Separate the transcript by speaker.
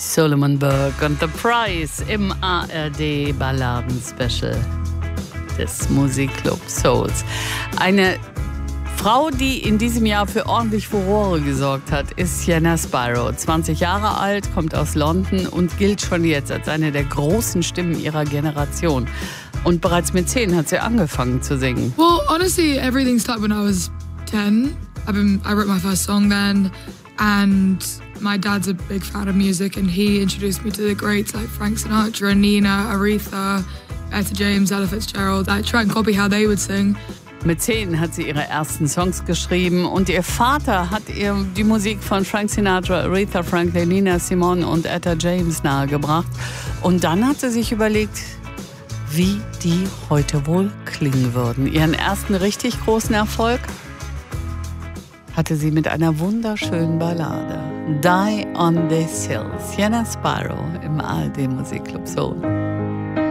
Speaker 1: Solomon Burke und The Price im ARD Balladen-Special des Musikclub Souls. Eine Frau, die in diesem Jahr für ordentlich Furore gesorgt hat, ist Sienna Spyro. 20 Jahre alt, kommt aus London und gilt schon jetzt als eine der großen Stimmen ihrer Generation. Und bereits mit 10 hat sie angefangen zu singen.
Speaker 2: Well, honestly, everything started when I was 10. I wrote my first song then, and my dad's a big fan of music, and he introduced me to the greats like Frank Sinatra, Nina, Aretha, Etta James, Ella Fitzgerald. I try and copy how they would sing.
Speaker 1: Mit 10 hat sie ihre ersten Songs geschrieben und ihr Vater hat ihr die Musik von Frank Sinatra, Aretha Franklin, Nina Simone und Etta James nahegebracht. Und dann hat sie sich überlegt, wie die heute wohl klingen würden. Ihren ersten richtig großen Erfolg hatte sie mit einer wunderschönen Ballade. Die on This Hill. Sienna Spyro im ARD Musikclub Soul.